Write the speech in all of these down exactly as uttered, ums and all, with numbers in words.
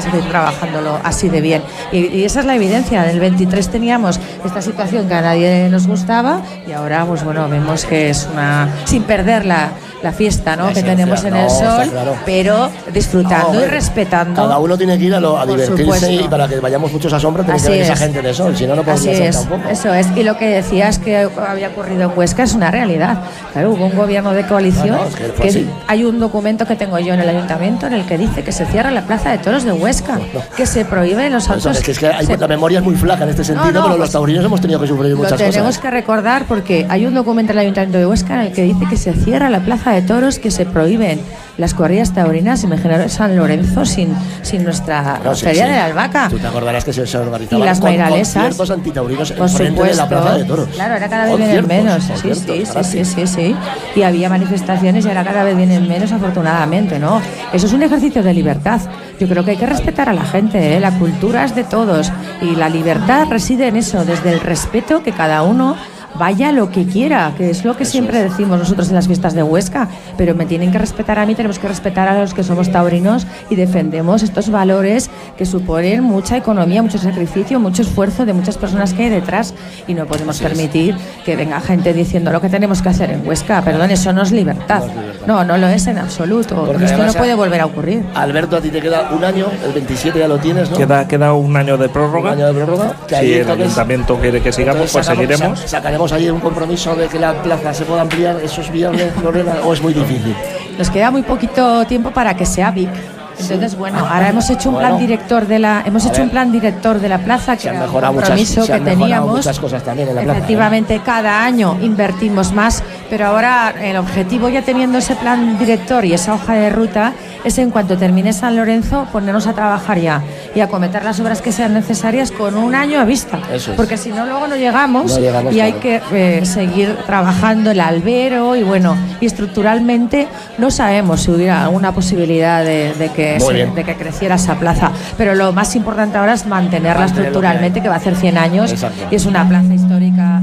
seguir trabajándolo así de bien. Y, y esa es la evidencia. En el veintitrés teníamos esta situación que a nadie nos gustaba y ahora, pues bueno, vemos que es una... sin perder la, la fiesta, ¿no? que tenemos en no, el sol, claro. pero disfrutando no, y respetando. Cada uno tiene que ir a, lo, a divertirse supuesto. y para que vayamos muchos a sombra tiene Así que ver es. esa gente de sol, si no, no podría Así ser es, tampoco. eso es. Y lo que decías que había ocurrido en Huesca es una realidad. Claro, hubo un gobierno de coalición. No, no, es que fue que así. hay un documento que tengo yo en el ayuntamiento en el que dice que se cierra la plaza de toros de Huesca, no, no. que se prohíben los autos. autos. Es que, es que hay, se... la memoria es muy flaca en este sentido, no, no, pero pues, los taurinos hemos tenido que sufrir muchas cosas. Lo tenemos cosas. que recordar porque hay un documento en el ayuntamiento de Huesca en el que dice que se cierra la plaza de toros, que se prohíben las corridas taurinas en general San Lorenzo sin, sin nuestra no, sí, feria sí. de la albahaca. Tú te acordarás que se, se organizaban y las con, mairalesas, conciertos antitaurinos en por frente supuesto, de la plaza de toros. Claro, ahora cada vez vienen menos. Sí, sí, sí, sí, sí, sí. Y había manifestaciones y ahora cada vez vienen menos, afortunadamente, ¿no? Eso es un ejercicio de libertad. Yo creo que hay que respetar a la gente, ¿eh? La cultura es de todos y la libertad reside en eso, desde el respeto que cada uno vaya lo que quiera, que es lo que Eso siempre es. decimos nosotros en las fiestas de Huesca, pero me tienen que respetar a mí, tenemos que respetar a los que somos taurinos y defendemos estos valores que suponen mucha economía, mucho sacrificio, mucho esfuerzo de muchas personas que hay detrás y no podemos Así permitir es. que venga gente diciendo lo que tenemos que hacer en Huesca, perdón, eso no es libertad, no, es libertad. no, no lo es en absoluto, Porque esto no puede volver a ocurrir. Alberto, a ti te queda un año, el veintisiete ya lo tienes, ¿no? Queda, queda un año de prórroga. Un año de prórroga. Si sí, el ayuntamiento quiere que sigamos, pues sacamos, seguiremos. Sacaremos ahí un compromiso de que la plaza se pueda ampliar, ¿eso es viable, Lorena, o es muy difícil? Nos queda muy poquito tiempo para que sea V I C. Entonces, bueno, ahora hemos hecho un bueno, plan director de la hemos hecho ver, un plan director de la plaza que era un compromiso muchas, que teníamos. Muchas cosas también en la Efectivamente, plaza, ¿eh? cada año invertimos más, pero ahora el objetivo, ya teniendo ese plan director y esa hoja de ruta, es en cuanto termine San Lorenzo ponernos a trabajar ya y acometer las obras que sean necesarias con un año a vista. Eso es. Porque si no, luego no llegamos, no llegamos y claro. hay que eh, seguir trabajando el albero y bueno, y estructuralmente no sabemos si hubiera alguna posibilidad de, de que Se, de que creciera esa plaza, pero lo más importante ahora es mantenerla estructuralmente, que, que va a hacer cien años. Exacto. Y es una plaza histórica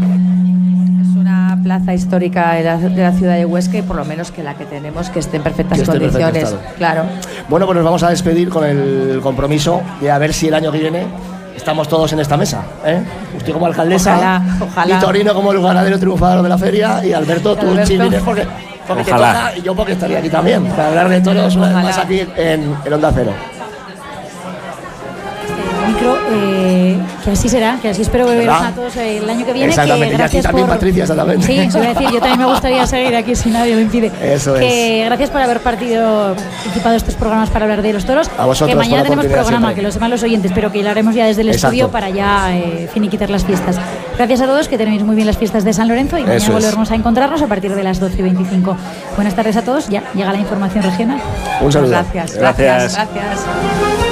es una plaza histórica de la, de la ciudad de Huesca y por lo menos que la que tenemos que esté en perfectas esté condiciones, perfecto claro. Bueno, pues nos vamos a despedir con el compromiso de a ver si el año que viene estamos todos en esta mesa, ¿eh? Usted como alcaldesa, ojalá, ojalá. Vitorino como el ganadero triunfador de la feria y Alberto, tú en Chivines, porque Porque te toca, y yo porque estaría aquí también, para hablar de toros una vez más aquí en, en Onda Cero. Micro, eh, que así será, que así espero veros a todos el año que viene. Exactamente, que gracias y aquí también por... Patricia, exactamente. Sí, eso iba a decir, yo también me gustaría seguir aquí si nadie lo impide. Eso que es. Gracias por haber partido, participado de estos programas para hablar de los toros. A vosotros, que mañana tenemos programa, siempre. que lo sepan los oyentes, pero que lo haremos ya desde el Exacto. estudio para ya eh, finiquitar las fiestas. Gracias a todos, que tenéis muy bien las fiestas de San Lorenzo y mañana eso volveremos es. a encontrarnos a partir de las doce y veinticinco. Buenas tardes a todos, ya llega la información regional. Un saludo. Gracias, gracias. gracias. gracias.